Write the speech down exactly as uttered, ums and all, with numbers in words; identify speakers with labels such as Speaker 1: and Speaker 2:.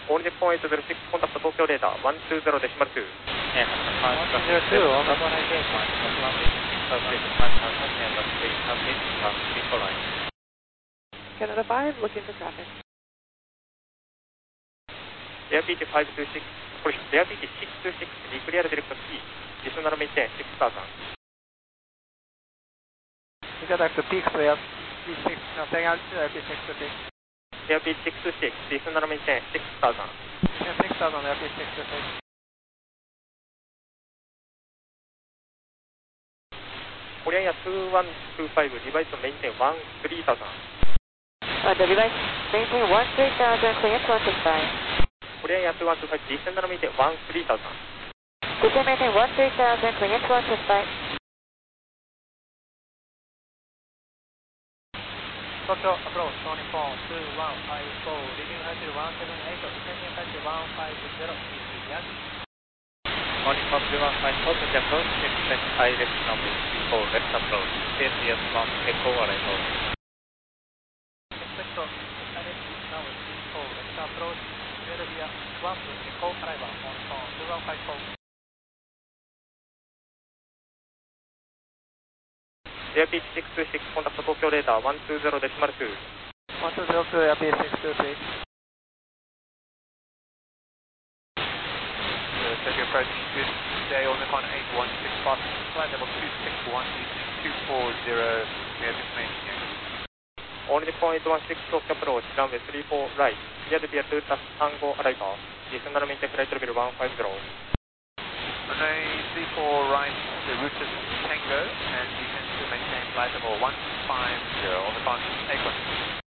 Speaker 1: オール日本エイトゼロシックスコンタクト東京レーダーワンツーゼロデシマルツー。
Speaker 2: And one zero two, on the one eight eight one, runway six five one thousand and the three traffic from Triple Line.
Speaker 3: Canada five, looking for traffic.
Speaker 1: エアピーティーファイブツーシックス、これエアピーティーシックスツーシックス、リクリアルディレクト T、ディショナルメインテンシックスターさん。
Speaker 4: Contact peaks air P six, nothing altitude air P six two six.
Speaker 1: エアピーティーシックスツーシックス、ディショナルメインテンシックスターさん。
Speaker 4: six thousand air P six two six.
Speaker 1: コリアンエアツーワンツーファイブ、リバイスメインテンワンスリーターさん。
Speaker 3: Uh, the device maintain one three thousand, clear one six five.
Speaker 1: コリアンエアツーワンツーファイブ、ディショナルメインテンワンスリーターさん。
Speaker 3: Descend maintain one three thousand, clear one six five.
Speaker 4: Tokyo approach twenty-four two one five four, leaving altitude one seven eight, descending altitude one five zero, easy Yankee.
Speaker 2: one four two one five four to the approach, expect high left runway three four left approach, K C S one echo arrival.
Speaker 4: Expect direct runway three four left approach, Belvia one echo arrival, one four two one five four.
Speaker 1: エアピーティーシックスツーシックスコンタクト東京レーダーワンツーゼロデシマルツー。
Speaker 4: one two zero two, air P six two six.
Speaker 5: Steady approach, good day on the one eight one six fast, flight level two six one, two four zero, we have information here.
Speaker 1: オール日本エイトワンシックス東京アプローチ、ランウェイスリーフォーライト、クリアルビアツータスさんごアライバー、ディショナルメインテンフライトレベルワンファイブゼロ。
Speaker 5: Runway three four right, the route is Tango, and you can still maintain flight level one five zero on the front apron.